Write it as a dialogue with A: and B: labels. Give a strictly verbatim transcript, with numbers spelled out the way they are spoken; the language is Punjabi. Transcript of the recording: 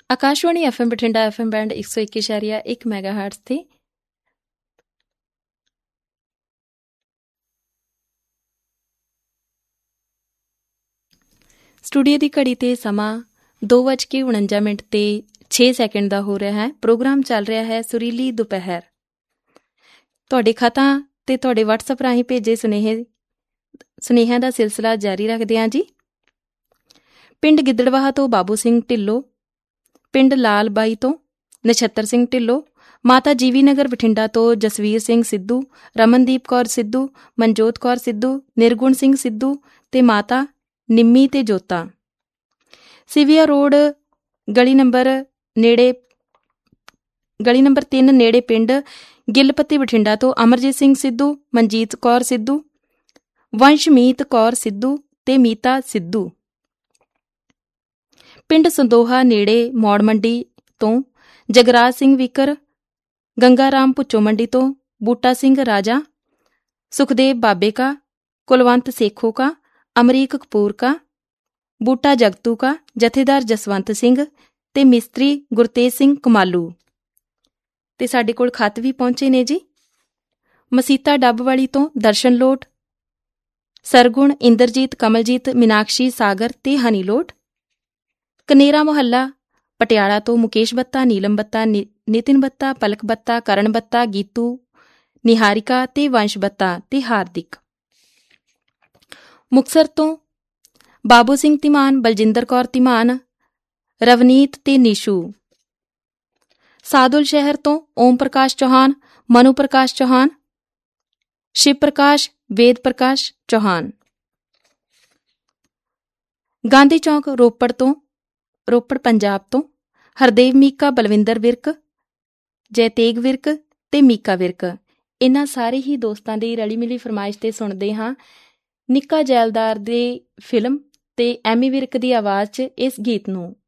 A: Akashvani F M Bathinda F M band ਇੱਕ ਸੌ ਇੱਕ ਇਸ਼ਾਰੀਆ ਇੱਕ ਮੈਗਾ ਹਾਰਟਸ 'ਤੇ ਸਟੂਡੀਓ ਦੀ ਘੜੀ 'ਤੇ ਸਮਾਂ ਦੋ ਵੱਜ ਕੇ ਉਣੰਜਾ ਮਿੰਟ ਤੇ ਛੇ ਸੈਕਿੰਡ ਦਾ ਹੋ ਰਿਹਾ ਹੈ। ਪ੍ਰੋਗਰਾਮ ਚੱਲ ਰਿਹਾ ਹੈ ਸੁਰੀਲੀ ਦੁਪਹਿਰ। ਤੁਹਾਡੇ ਖਾਤਾਂ ਤੇ ਤੁਹਾਡੇ ਵਟਸਐਪ ਰਾਹੀਂ ਭੇਜੇ ਸੁਨੇਹੇ ਸੁਨੇਹਿਆਂ ਦਾ ਸਿਲਸਿਲਾ ਜਾਰੀ ਰੱਖਦੇ ਹਾਂ ਜੀ। ਪਿੰਡ ਗਿੱਦੜਵਾਹਾ ਤੋਂ ਬਾਬੂ ਸਿੰਘ ਢਿੱਲੋਂ, ਪਿੰਡ ਲਾਲ ਬਾਈ ਤੋਂ ਨਛੱਤਰ ਸਿੰਘ ਢਿੱਲੋਂ, ਮਾਤਾ ਜੀਵੀ ਨਗਰ ਬਠਿੰਡਾ ਤੋਂ ਜਸਵੀਰ ਸਿੰਘ ਸਿੱਧੂ, ਰਮਨਦੀਪ ਕੌਰ ਸਿੱਧੂ, ਮਨਜੋਤ ਕੌਰ ਸਿੱਧੂ, ਨਿਰਗੁਣ ਸਿੰਘ ਸਿੱਧੂ ਤੇ ਮਾਤਾ ਨਿੰਮੀ ਤੇ ਜੋਤਾ। ਸਿਵੀਆ ਰੋਡ ਗਲੀ ਨੰਬਰ ਨੇੜੇ ਗਲੀ ਨੰਬਰ ਤਿੰਨ ਨੇੜੇ ਪਿੰਡ ਗਿੱਲਪੱਤੀ ਬਠਿੰਡਾ ਤੋਂ ਅਮਰਜੀਤ ਸਿੰਘ ਸਿੱਧੂ, ਮਨਜੀਤ ਕੌਰ ਸਿੱਧੂ, ਵੰਸ਼ਮੀਤ ਕੌਰ ਸਿੱਧੂ ਤੇ ਮੀਤਾ ਸਿੱਧੂ। ਪਿੰਡ ਸੰਦੋਹਾ ਨੇੜੇ ਮੌੜ ਮੰਡੀ ਤੋਂ ਜਗਰਾਜ ਸਿੰਘ ਵਿਕਰ, ਗੰਗਾ ਰਾਮ ਭੁੱਚੋ ਮੰਡੀ ਤੋਂ ਬੂਟਾ ਸਿੰਘ ਰਾਜਾ, ਸੁਖਦੇਵ ਬਾਬੇ ਕਾ, ਕੁਲਵੰਤ ਸੇਖੋ ਕਾ, ਅਮਰੀਕ ਕਪੂਰ ਕਾ, ਬੂਟਾ ਜਗਤੂ ਕਾ, ਜਥੇਦਾਰ ਜਸਵੰਤ ਸਿੰਘ ਤੇ ਮਿਸਤਰੀ ਗੁਰਤੇਜ ਸਿੰਘ ਕਮਾਲੂ। ਤੇ ਸਾਡੇ ਕੋਲ ਖੱਤ ਵੀ ਪਹੁੰਚੇ ਨੇ ਜੀ। ਮਸੀਤਾ ਡੱਬਵਾਲੀ ਤੋਂ ਦਰਸ਼ਨ ਲੋਟ, ਸਰਗੁਣ, ਇੰਦਰਜੀਤ, ਕਮਲਜੀਤ, ਮੀਨਾਕਸ਼ੀ, ਸਾਗਰ ਤੇ ਹਨੀ ਲੋਟ। ਕਨੇਰਾ ਮੁਹੱਲਾ ਪਟਿਆਲਾ ਤੋਂ ਮੁਕੇਸ਼ ਬੱਤਾ, ਨੀਲਮ ਬੱਤਾ, ਨਿਤਿਨ ਬੱਤਾ, ਪਲਕ ਬੱਤਾ, ਕਰਨ ਬੱਤਾ, ਗੀਤੂ, ਨਿਹਾਰਿਕਾ ਤੇ ਵੰਸ਼ ਬੱਤਾ ਤੇ ਹਾਰਦਿਕ। ਮੁਕਤਸਰ ਤੋਂ ਬਾਬੂ ਸਿੰਘ ਧੀਮਾਨ, ਬਲਜਿੰਦਰ ਕੌਰ ਧੀਮਾਨ, ਰਵਨੀਤ ਤੇ ਨੀਸ਼ੂ। ਸਾਦੁਲ ਸ਼ਹਿਰ ਤੋਂ ਓਮ ਪ੍ਰਕਾਸ਼ ਚੌਹਾਨ, ਮਨੂ ਪ੍ਰਕਾਸ਼ ਚੌਹਾਨ, ਸ਼ਿਵ ਪ੍ਰਕਾਸ਼, ਵੇਦ ਪ੍ਰਕਾਸ਼ ਚੌਹਾਨ। ਗਾਂਧੀ ਚੌਂਕ ਰੋਪੜ ਤੋਂ ਰੋਪੜ ਪੰਜਾਬ ਤੋਂ ਹਰਦੇਵ ਮੀਕਾ, ਬਲਵਿੰਦਰ ਵਿਰਕ, ਜੈਤੇਗ ਵਿਰਕ ਤੇ ਮੀਕਾ ਵਿਰਕ। ਇਹਨਾਂ ਸਾਰੇ ਹੀ ਦੋਸਤਾਂ ਦੀ ਰਲੀ ਮਿਲੀ ਫਰਮਾਇਸ਼ ਤੇ ਸੁਣਦੇ ਹਾਂ ਨਿੱਕਾ ਜੈਲਦਾਰ ਦੀ ਫਿਲਮ ਤੇ ਐਮੀ ਵਿਰਕ ਦੀ ਆਵਾਜ਼ 'ਚ ਇਸ ਗੀਤ ਨੂੰ।